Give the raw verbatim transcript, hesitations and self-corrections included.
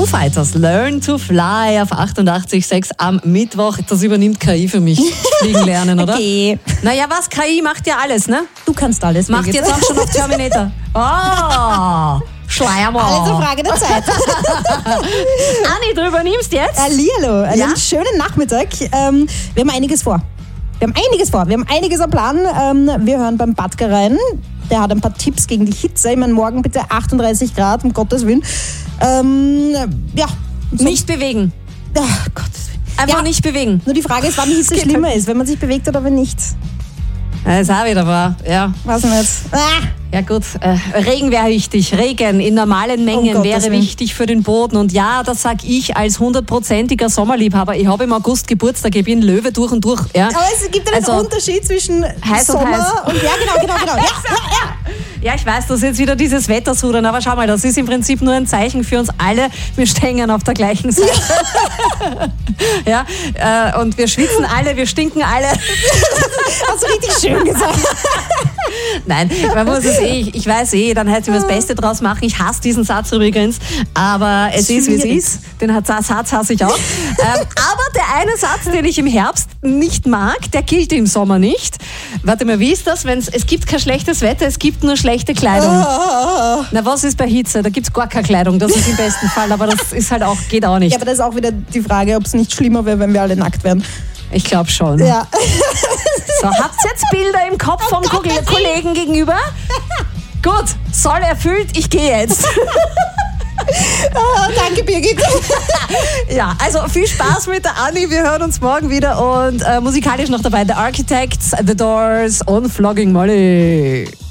Foo Fighters, Learn to Fly auf achtundachtzig Komma sechs am Mittwoch. Das übernimmt K I für mich. Fliegen lernen, oder? Okay. Naja, was? K I macht ja alles, ne? Du kannst alles. Macht jetzt auch schon auf Terminator. Oh, Schleiermann. Alles eine Frage der Zeit. Anni, du übernimmst jetzt? Hallihallo, einen Ja? schönen Nachmittag. Ähm, wir haben einiges vor. Wir haben einiges vor. Wir haben einiges am Plan. Ähm, wir hören beim Badger rein. Der hat ein paar Tipps gegen die Hitze. Ich meine, morgen bitte achtunddreißig Grad, um Gottes Willen. Ähm, ja. So. Nicht bewegen. Oh, Gottes Willen. Einfach Ja. nicht bewegen. Nur die Frage ist, wann Hitze geht schlimmer halt ist, wenn man sich bewegt oder wenn nicht. Das ist auch wieder wahr, ja. Weiß nicht. Ah. Ja gut, äh, Regen wäre wichtig. Regen in normalen Mengen Um Gottes wäre Willen. wichtig für den Boden. Und ja, das sag ich als hundertprozentiger Sommerliebhaber. Ich habe im August Geburtstag, ich bin Löwe durch und durch. Ja. Aber es gibt einen Also, Unterschied zwischen heiß und Sommer heiß. und, ja, genau, genau, genau. Ja, ja, ja. Ja, ich weiß, das ist jetzt wieder dieses Wettersrudern, aber schau mal, das ist im Prinzip nur ein Zeichen für uns alle. Wir stehen auf der gleichen Seite. Ja, äh, und wir schwitzen alle, wir stinken alle. Hast du richtig schön gesagt. Nein, man muss es eh, ich, ich weiß eh, dann heißt es das Beste draus machen. Ich hasse diesen Satz übrigens, aber es ist, wie es Schwierig. ist. Den hat- Satz hasse ich auch. ähm, aber der eine Satz, den ich im Herbst nicht mag, der gilt im Sommer nicht. Warte mal, wie ist das? Wenn's, es gibt kein schlechtes Wetter, es gibt nur schlechte Kleidung. Ah. Na, was ist bei Hitze? Da gibt es gar keine Kleidung, das ist im besten Fall, aber das ist halt auch, geht auch nicht. Ja, aber das ist auch wieder die Frage, ob es nicht schlimmer wäre, wenn wir alle nackt wären. Ich glaube schon. Ja. So, habt ihr jetzt Bilder im Kopf vom Ko- Kollegen gegenüber? Gut, soll erfüllt, ich gehe jetzt. Ah, danke, Birgit. Ja, also viel Spaß mit der Anni. Wir hören uns morgen wieder und äh, musikalisch noch dabei The Architects, The Doors und Flogging Molly.